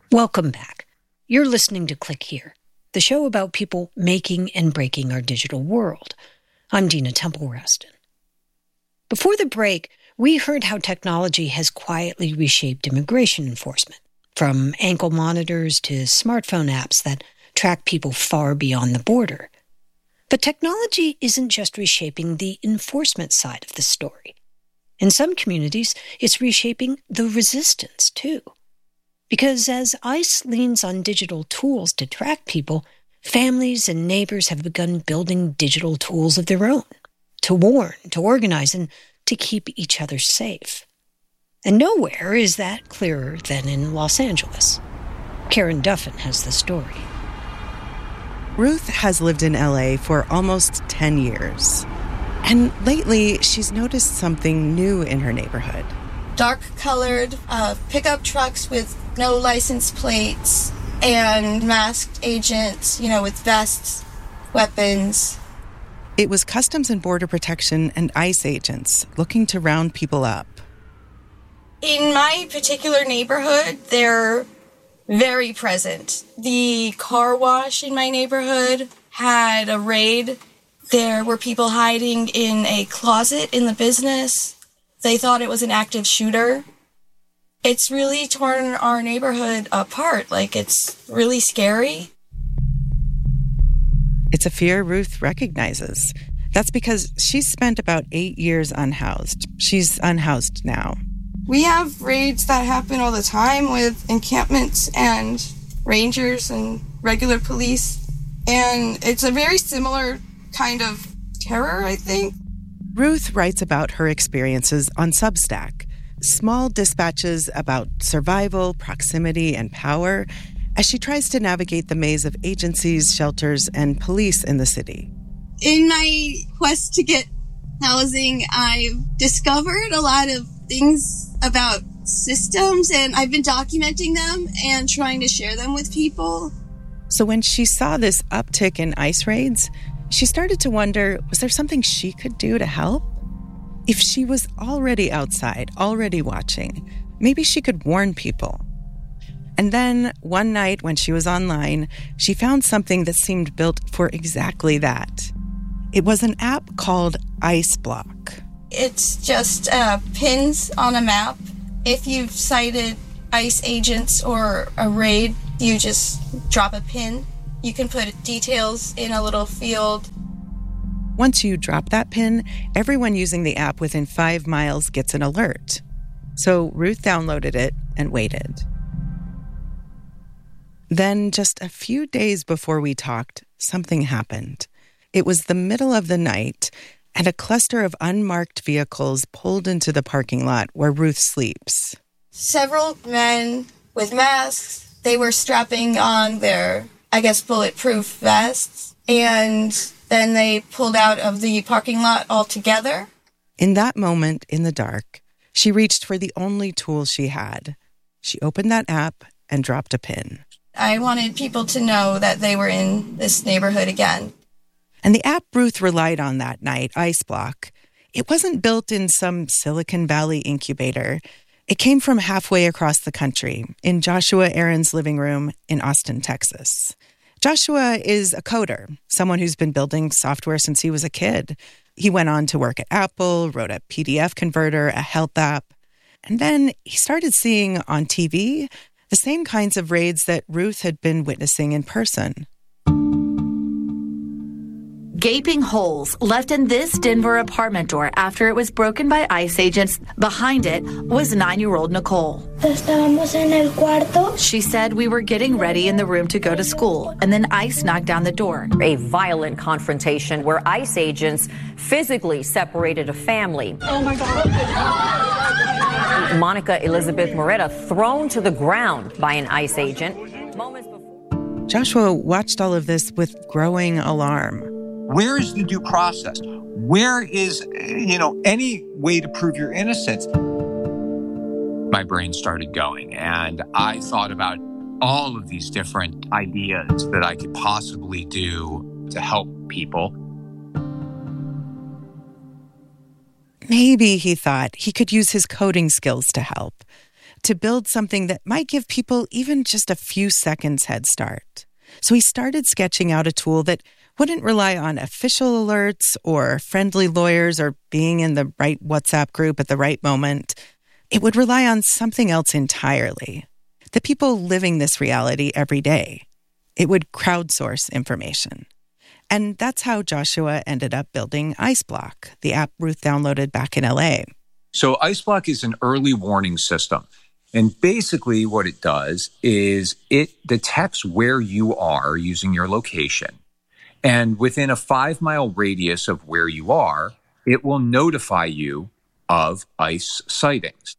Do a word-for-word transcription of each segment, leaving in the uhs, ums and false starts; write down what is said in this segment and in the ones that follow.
Welcome back. You're listening to Click Here, the show about people making and breaking our digital world. I'm Dina Temple-Raston. Before the break, we heard how technology has quietly reshaped immigration enforcement, from ankle monitors to smartphone apps that track people far beyond the border. But technology isn't just reshaping the enforcement side of the story. In some communities, it's reshaping the resistance, too. Because as ICE leans on digital tools to track people, families and neighbors have begun building digital tools of their own, to warn, to organize, and to keep each other safe. And nowhere is that clearer than in Los Angeles. Karen Duffin has the story. Ruth has lived in L A for almost ten years. And lately, she's noticed something new in her neighborhood. Dark-colored uh, pickup trucks with no license plates and masked agents, you know, with vests, weapons. It was Customs and Border Protection and ICE agents looking to round people up. In my particular neighborhood, they're very present. The car wash in my neighborhood had a raid. There were people hiding in a closet in the business. They thought it was an active shooter. It's really torn our neighborhood apart. Like, it's really scary. It's a fear Ruth recognizes. That's because she's spent about eight years unhoused. She's unhoused now. We have raids that happen all the time with encampments and rangers and regular police. And it's a very similar kind of terror, I think. Ruth writes about her experiences on Substack, small dispatches about survival, proximity, and power, as she tries to navigate the maze of agencies, shelters, and police in the city. In my quest to get housing, I've discovered a lot of things about systems, and I've been documenting them and trying to share them with people. So when she saw this uptick in ICE raids, she started to wonder, was there something she could do to help? If she was already outside, already watching, maybe she could warn people. And then one night when she was online, she found something that seemed built for exactly that. It was an app called ICE Block. It's just uh, pins on a map. If you've sighted ICE agents or a raid, you just drop a pin. You can put details in a little field. Once you drop that pin, everyone using the app within five miles gets an alert. So Ruth downloaded it and waited. Then, just a few days before we talked, something happened. It was the middle of the night, and a cluster of unmarked vehicles pulled into the parking lot where Ruth sleeps. Several men with masks, they were strapping on their, I guess, bulletproof vests, and then they pulled out of the parking lot altogether. In that moment, in the dark, she reached for the only tool she had. She opened that app and dropped a pin. I wanted people to know that they were in this neighborhood again. And the app Ruth relied on that night, ICE Block, it wasn't built in some Silicon Valley incubator. It came from halfway across the country, in Joshua Aaron's living room in Austin, Texas. Joshua is a coder, someone who's been building software since he was a kid. He went on to work at Apple, wrote a P D F converter, a health app. And then he started seeing on T V the same kinds of raids that Ruth had been witnessing in person. Gaping holes left in this Denver apartment door after it was broken by ICE agents. Behind it was nine-year-old Nicole. Estábamos en el cuarto. She said we were getting ready in the room to go to school, and then ICE knocked down the door. A violent confrontation where ICE agents physically separated a family. Oh, my God. Monica Elizabeth Moretta thrown to the ground by an ICE agent. Moments before. Joshua watched all of this with growing alarm. Where is the due process? Where is, you know, any way to prove your innocence? My brain started going, and I thought about all of these different ideas that I could possibly do to help people. Maybe, he thought, he could use his coding skills to help. to build something that might give people even just a few seconds head start. So he started sketching out a tool that wouldn't rely on official alerts or friendly lawyers or being in the right WhatsApp group at the right moment. It would rely on something else entirely. The people living this reality every day. It would crowdsource information. And that's how Joshua ended up building IceBlock, the app Ruth downloaded back in L A. So IceBlock is an early warning system. And basically what it does is it detects where you are using your location. And within a five mile radius of where you are, it will notify you of ICE sightings.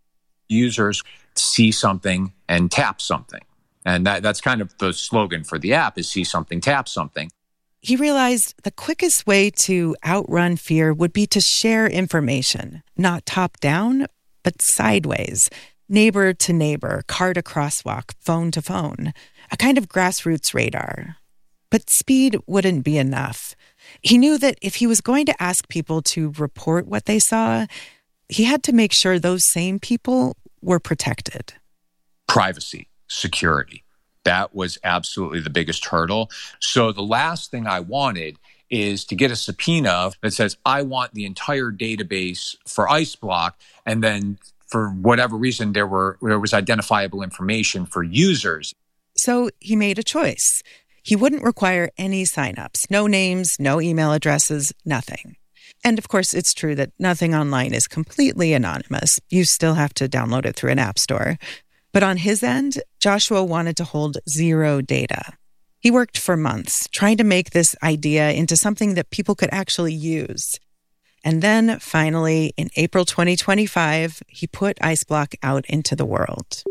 Users see something and tap something. And that, that's kind of the slogan for the app is see something, tap something. He realized the quickest way to outrun fear would be to share information, not top down, but sideways, neighbor to neighbor, car to crosswalk, phone to phone, a kind of grassroots radar. But speed wouldn't be enough. He knew that if he was going to ask people to report what they saw, he had to make sure those same people were protected. Privacy, security. That was absolutely the biggest hurdle. So the last thing I wanted is to get a subpoena that says, I want the entire database for IceBlock, and then for whatever reason, there were there was identifiable information for users. So he made a choice. He wouldn't require any signups, no names, no email addresses, nothing. And of course, it's true that nothing online is completely anonymous. You still have to download it through an app store. But on his end, Joshua wanted to hold zero data. He worked for months trying to make this idea into something that people could actually use. And then finally, in April twenty twenty-five, he put IceBlock out into the world.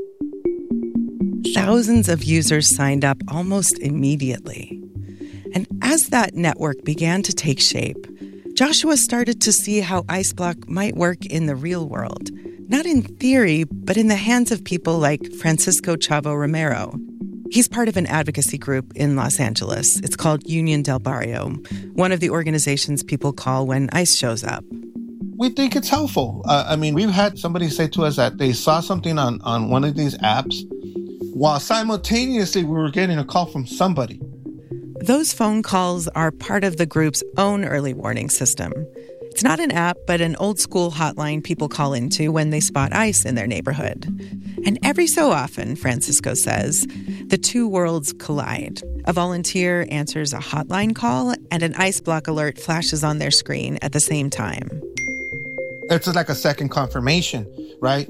Thousands of users signed up almost immediately. And as that network began to take shape, Joshua started to see how IceBlock might work in the real world. Not in theory, but in the hands of people like Francisco Chavo Romero. He's part of an advocacy group in Los Angeles. It's called Union del Barrio, one of the organizations people call when ICE shows up. We think it's helpful. Uh, I mean, we've had somebody say to us that they saw something on, on one of these apps while simultaneously we were getting a call from somebody. Those phone calls are part of the group's own early warning system. It's not an app, but an old-school hotline people call into when they spot ICE in their neighborhood. And every so often, Francisco says, the two worlds collide. A volunteer answers a hotline call, and an IceBlock alert flashes on their screen at the same time. It's like a second confirmation, right?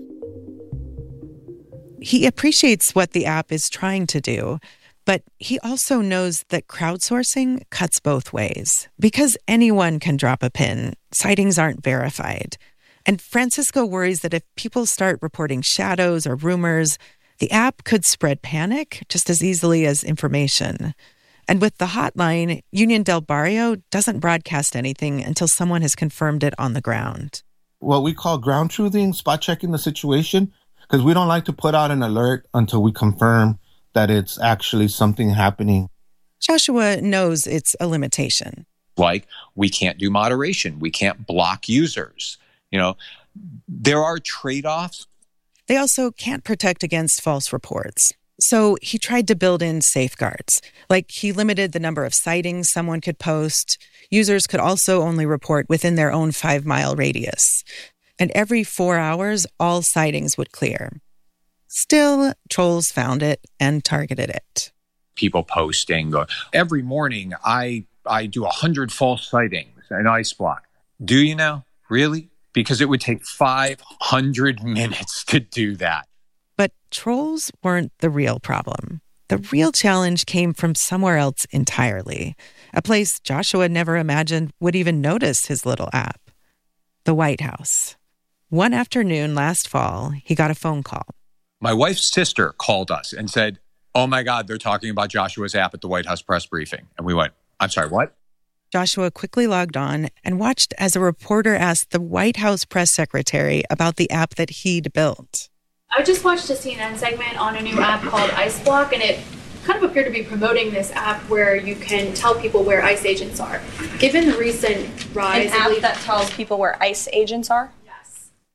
He appreciates what the app is trying to do, but he also knows that crowdsourcing cuts both ways. Because anyone can drop a pin, sightings aren't verified. And Francisco worries that if people start reporting shadows or rumors, the app could spread panic just as easily as information. And with the hotline, Union del Barrio doesn't broadcast anything until someone has confirmed it on the ground. What we call ground truthing, spot checking the situation, because we don't like to put out an alert until we confirm that it's actually something happening. Joshua knows it's a limitation. Like, we can't do moderation. We can't block users. You know, there are trade-offs. They also can't protect against false reports. So he tried to build in safeguards. Like, he limited the number of sightings someone could post. Users could also only report within their own five-mile radius. And every four hours, all sightings would clear. Still, trolls found it and targeted it. People posting, every morning I I do one hundred false sightings in IceBlock. Do you now? Really? Because it would take five hundred minutes to do that. But trolls weren't the real problem. The real challenge came from somewhere else entirely, a place Joshua never imagined would even notice his little app. The White House. One afternoon last fall, he got a phone call. My wife's sister called us and said, oh my God, they're talking about Joshua's app at the White House press briefing. And we went, I'm sorry, what? Joshua quickly logged on and watched as a reporter asked the White House press secretary about the app that he'd built. I just watched a C N N segment on a new app called IceBlock, and it kind of appeared to be promoting this app where you can tell people where ICE agents are. Given the recent rise... An app that tells people where ICE agents are? Yes.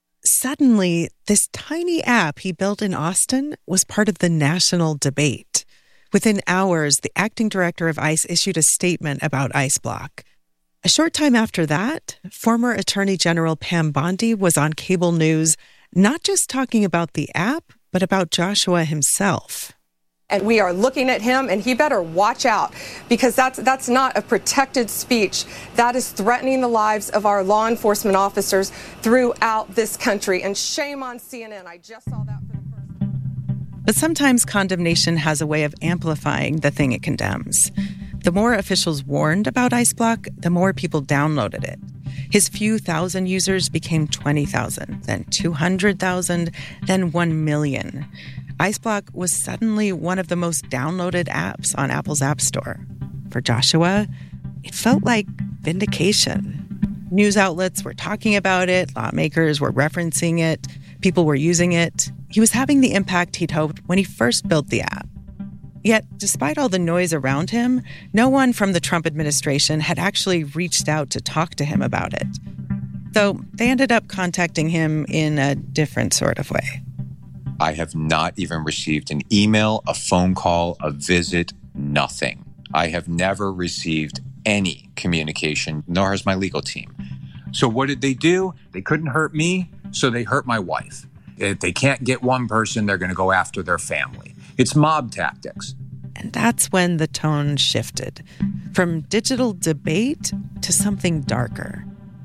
suddenly, this tiny app he built in Austin was part of the national debate. Within hours, the acting director of ICE issued a statement about IceBlock. A short time after that, former Attorney General Pam Bondi was on cable news, not just talking about the app, but about Joshua himself. And we are looking at him, and he better watch out, because that's that's not a protected speech. That is threatening the lives of our law enforcement officers throughout this country. And shame on C N N. I just saw that for the first time. But sometimes condemnation has a way of amplifying the thing it condemns. The more officials warned about IceBlock, the more people downloaded it. His few thousand users became twenty thousand, then two hundred thousand, then one million. IceBlock was suddenly one of the most downloaded apps on Apple's App Store. For Joshua, it felt like vindication. News outlets were talking about it, lawmakers were referencing it, people were using it. He was having the impact he'd hoped when he first built the app. Yet, despite all the noise around him, no one from the Trump administration had actually reached out to talk to him about it. Though they ended up contacting him in a different sort of way. I have not even received an email, a phone call, a visit, nothing. I have never received any communication, nor has my legal team. So what did they do? They couldn't hurt me, so they hurt my wife. If they can't get one person, they're going to go after their family. It's mob tactics. And that's when the tone shifted from digital debate to something darker.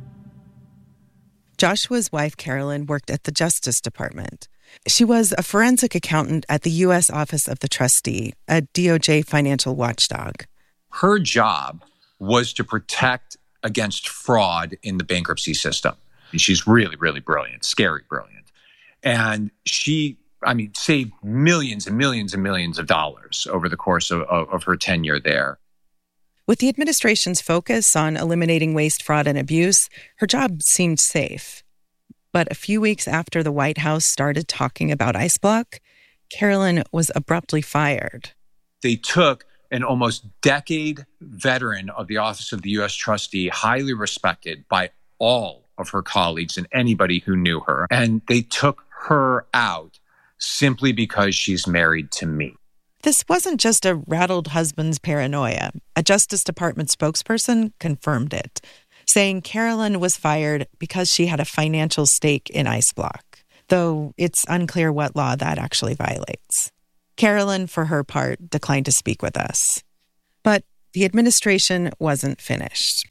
Joshua's wife, Carolyn, worked at the Justice Department. She was a forensic accountant at the U S Office of the Trustee, a D O J financial watchdog. Her job was to protect against fraud in the bankruptcy system. And she's really, really brilliant, scary brilliant. And she, I mean, saved millions and millions and millions of dollars over the course of, of, of her tenure there. With the administration's focus on eliminating waste, fraud, and abuse, her job seemed safe. But a few weeks after the White House started talking about IceBlock, Carolyn was abruptly fired. They took an almost decade veteran of the Office of the U S Trustee, highly respected by all of her colleagues and anybody who knew her, and they took her out simply because she's married to me. This wasn't just a rattled husband's paranoia. A Justice Department spokesperson confirmed it, saying Carolyn was fired because she had a financial stake in IceBlock, though it's unclear what law that actually violates. Carolyn, for her part, declined to speak with us. But the administration wasn't finished.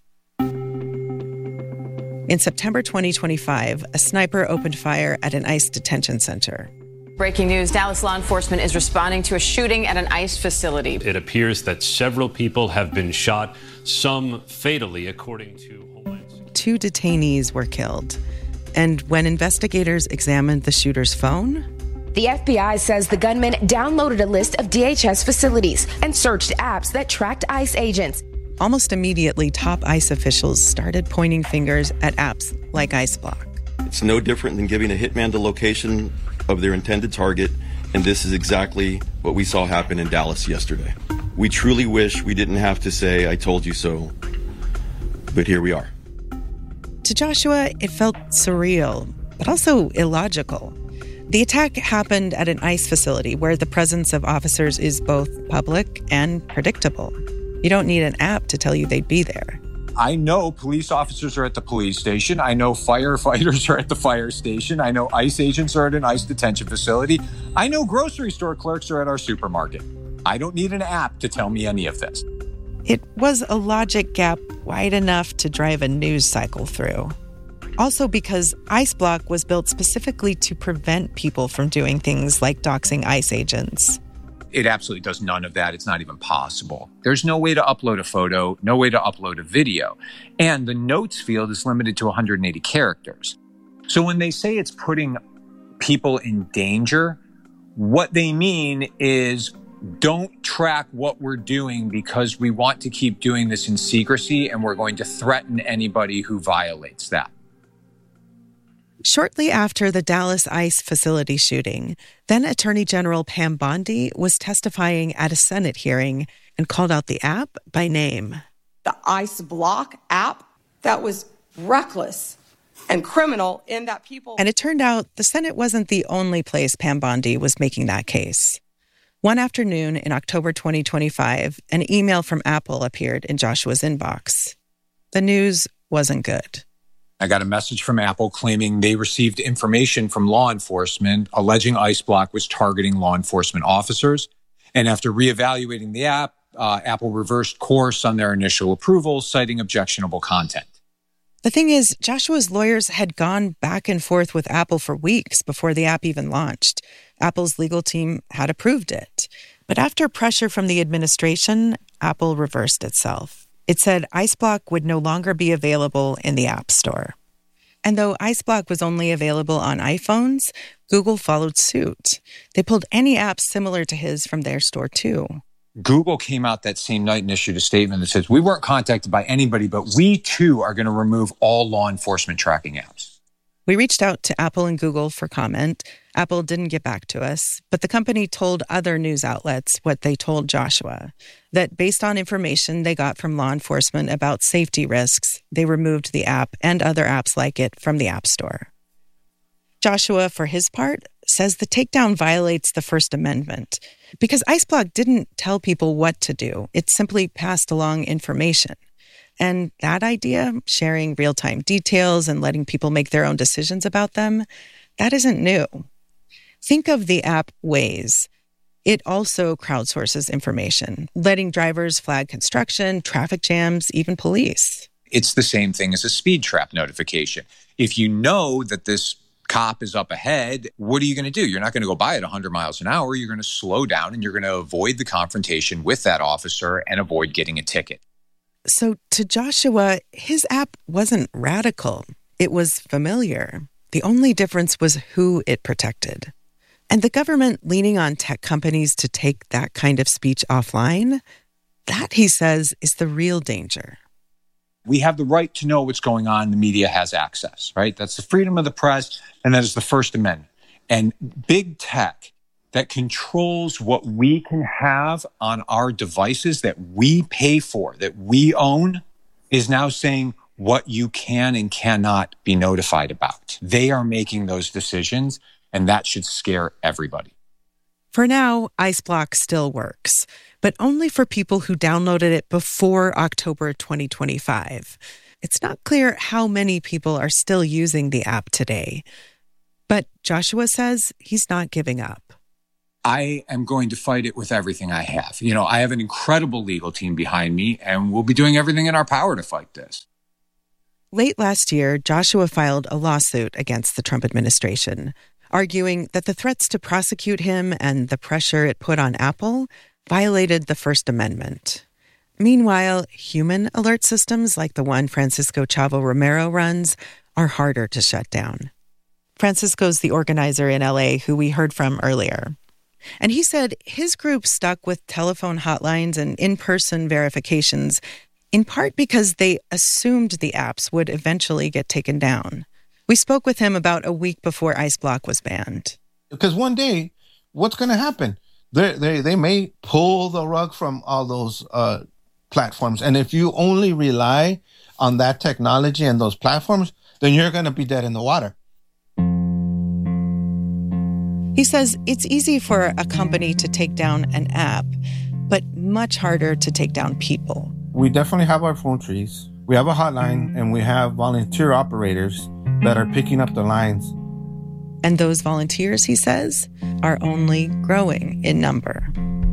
In September twenty twenty-five, a sniper opened fire at an ICE detention center. Breaking news, Dallas law enforcement is responding to a shooting at an ICE facility. It appears that several people have been shot, some fatally, according to Homeland Security. Two detainees were killed. And when investigators examined the shooter's phone, the F B I says the gunman downloaded a list of D H S facilities and searched apps that tracked ICE agents. Almost immediately, top ICE officials started pointing fingers at apps like IceBlock. It's no different than giving a hitman the location of their intended target, and this is exactly what we saw happen in Dallas yesterday. We truly wish we didn't have to say, "I told you so," but here we are. To Joshua, it felt surreal, but also illogical. The attack happened at an ICE facility where the presence of officers is both public and predictable. You don't need an app to tell you they'd be there. I know police officers are at the police station. I know firefighters are at the fire station. I know ICE agents are at an ICE detention facility. I know grocery store clerks are at our supermarket. I don't need an app to tell me any of this. It was a logic gap wide enough to drive a news cycle through. Also because IceBlock was built specifically to prevent people from doing things like doxing ICE agents. It absolutely does none of that. It's not even possible. There's no way to upload a photo, no way to upload a video. And the notes field is limited to one hundred eighty characters. So when they say it's putting people in danger, what they mean is don't track what we're doing because we want to keep doing this in secrecy and we're going to threaten anybody who violates that. Shortly after the Dallas ICE facility shooting, then Attorney General Pam Bondi was testifying at a Senate hearing and called out the app by name. The IceBlock app, that was reckless. and criminal in that people... And it turned out the Senate wasn't the only place Pam Bondi was making that case. One afternoon in October twenty twenty-five, an email from Apple appeared in Joshua's inbox. The news wasn't good. I got a message from Apple claiming they received information from law enforcement alleging IceBlock was targeting law enforcement officers. And after reevaluating the app, uh, Apple reversed course on their initial approval, citing objectionable content. The thing is, Joshua's lawyers had gone back and forth with Apple for weeks before the app even launched. Apple's legal team had approved it. But after pressure from the administration, Apple reversed itself. It said IceBlock would no longer be available in the App Store. And though IceBlock was only available on iPhones, Google followed suit. They pulled any apps similar to his from their store too. Google came out that same night and issued a statement that says, we weren't contacted by anybody, but we too are going to remove all law enforcement tracking apps. We reached out to Apple and Google for comment. Apple didn't get back to us, but the company told other news outlets what they told Joshua, that based on information they got from law enforcement about safety risks, they removed the app and other apps like it from the App Store. Joshua, for his part, says the takedown violates the First Amendment because IceBlock didn't tell people what to do. It simply passed along information. And that idea, sharing real-time details and letting people make their own decisions about them, that isn't new. Think of the app Waze. It also crowdsources information, letting drivers flag construction, traffic jams, even police. It's the same thing as a speed trap notification. If you know that this cop is up ahead, what are you going to do? You're not going to go by at one hundred miles an hour. You're going to slow down and you're going to avoid the confrontation with that officer and avoid getting a ticket. So to Joshua, his app wasn't radical. It was familiar. The only difference was who it protected. And the government leaning on tech companies to take that kind of speech offline, that, he says, is the real danger. We have the right to know what's going on. The media has access, right? That's the freedom of the press, and that is the First Amendment. And big tech that controls what we can have on our devices that we pay for, that we own, is now saying what you can and cannot be notified about. They are making those decisions, and that should scare everybody. For now, IceBlock still works, but only for people who downloaded it before October twenty twenty-five. It's not clear how many people are still using the app today. But Joshua says he's not giving up. I am going to fight it with everything I have. You know, I have an incredible legal team behind me, and we'll be doing everything in our power to fight this. Late last year, Joshua filed a lawsuit against the Trump administration, arguing that the threats to prosecute him and the pressure it put on Apple violated the First Amendment. Meanwhile, human alert systems like the one Francisco Chavo Romero runs are harder to shut down. Francisco's the organizer in L A who we heard from earlier. And he said his group stuck with telephone hotlines and in-person verifications in part because they assumed the apps would eventually get taken down. We spoke with him about a week before IceBlock was banned. Because one day, what's going to happen? They they they may pull the rug from all those uh, platforms. And if you only rely on that technology and those platforms, then you're going to be dead in the water. He says it's easy for a company to take down an app, but much harder to take down people. We definitely have our phone trees. We have a hotline, and we have volunteer operators that are picking up the lines. And those volunteers, he says, are only growing in number.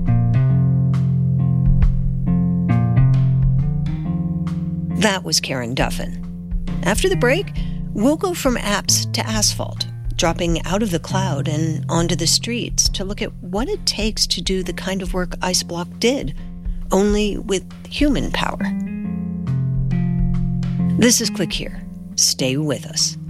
That was Karen Duffin. After the break, we'll go from apps to asphalt, dropping out of the cloud and onto the streets to look at what it takes to do the kind of work IceBlock did, only with human power. This is Click Here. Stay with us.